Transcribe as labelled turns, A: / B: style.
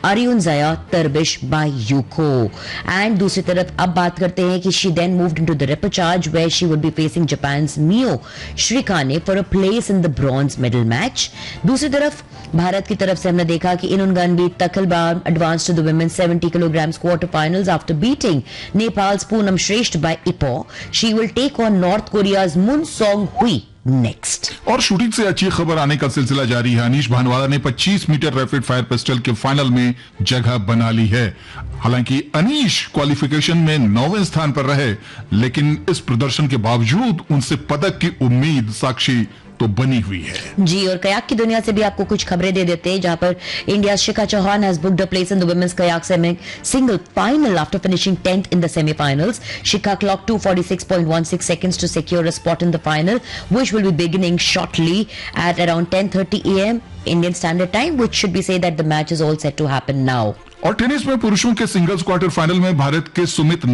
A: अरियुन Jaya तरबिश bye UCO. And दूसरी तरफ अब बात करते हैं कि she then moved into the repechage where she would be facing Japan's मियो श्रीकाने for a place in the bronze medal match. दूसरी तरफ भारत की तरफ से हमने देखा कि इनुनगनबी तकलबान advance to the women's 70 kilograms quarter finals after beating Nepals Poonam श्रेष्ठ bye Ipoh. She will take on north Korea's मुन सॉन्ग हुई नेक्स्ट।
B: और शूटिंग से अच्छी खबर आने का सिलसिला जारी है। अनीश भानवाला ने 25 मीटर रैपिड फायर पिस्टल के फाइनल में जगह बना ली है। हालांकि अनीश क्वालिफिकेशन में 9वें स्थान पर रहे, लेकिन इस प्रदर्शन के बावजूद उनसे पदक की उम्मीद साक्षी तो बनी हुई है।
A: जी, और कयाक की दुनिया से भी आपको कुछ खबरें दे देते हैं, जहां पर India Shikha Chauhan has booked a place in the women's kayak single final after finishing 10th in the semi-finals. Shikha clocked 246.16 seconds to secure a spot in the final, which will be beginning shortly at around 10:30 a.m. Indian Standard Time, which should be say that the match is all set to happen now.
B: और tennis में पुरुषों के singles quarter final में भारत के सुमित